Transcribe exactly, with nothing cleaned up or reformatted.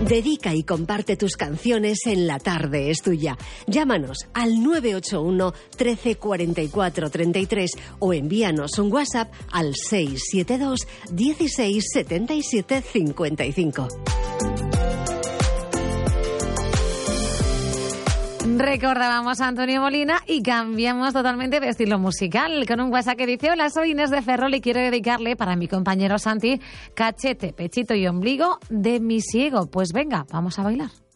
Dedica y comparte tus canciones en La Tarde es Tuya. Llámanos al nueve ocho uno, trece, cuarenta y cuatro, treinta y tres o envíanos un WhatsApp al seis siete dos, dieciséis, setenta y siete, cincuenta y cinco. Recordábamos a Antonio Molina y cambiamos totalmente de estilo musical con un WhatsApp que dice: hola, soy Inés de Ferrol y quiero dedicarle para mi compañero Santi Cachete, Pechito y Ombligo de Mi Ciego. Pues venga, vamos a bailar.